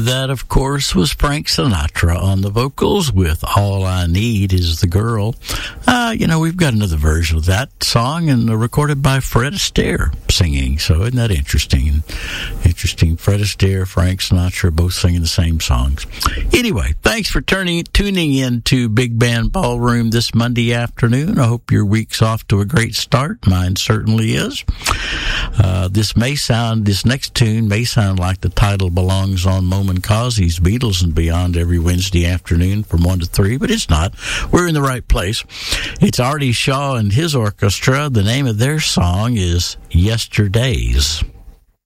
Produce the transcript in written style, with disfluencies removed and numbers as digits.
That, of course, was Frank Sinatra on the vocals with All I Need Is the Girl. We've got another version of that song and recorded by Fred Astaire singing. So isn't that interesting? Interesting. Fred Astaire, Frank Sinatra, both singing the same songs. Anyway, thanks for tuning in to Big Band Ballroom this Monday afternoon. I hope your week's off to a great start. Mine certainly is. This next tune may sound like the title belongs on Momen Causey's Beatles and Beyond every Wednesday afternoon from 1 to 3, but it's not. We're in the right place. It's Artie Shaw and his orchestra. The name of their song is Yesterdays.